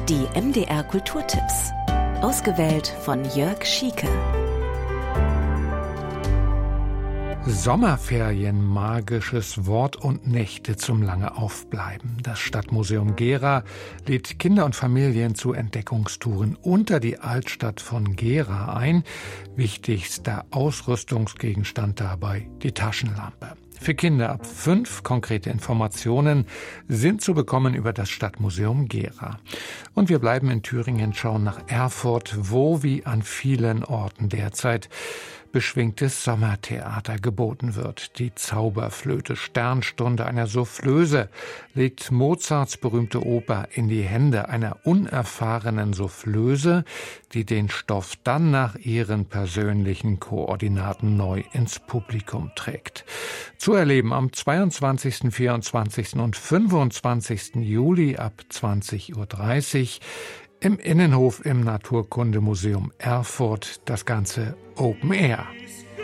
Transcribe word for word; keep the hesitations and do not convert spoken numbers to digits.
Die M D R Kulturtipps. Ausgewählt von Jörg Schieke. Sommerferien, magisches Wort und Nächte zum lange Aufbleiben. Das Stadtmuseum Gera lädt Kinder und Familien zu Entdeckungstouren unter die Altstadt von Gera ein. Wichtigster Ausrüstungsgegenstand dabei die Taschenlampe. Für Kinder ab fünf konkrete Informationen sind zu bekommen über das Stadtmuseum Gera. Und wir bleiben in Thüringen, schauen nach Erfurt, wo wie an vielen Orten derzeit beschwingtes Sommertheater geboten wird. Die Zauberflöte Sternstunde einer Soufflöse legt Mozarts berühmte Oper in die Hände einer unerfahrenen Soufflöse, die den Stoff dann nach ihren persönlichen Koordinaten neu ins Publikum trägt. Zu erleben am zweiundzwanzigsten, vierundzwanzigsten und fünfundzwanzigsten Juli ab zwanzig Uhr dreißig im Innenhof im Naturkundemuseum Erfurt, das Ganze Open Air.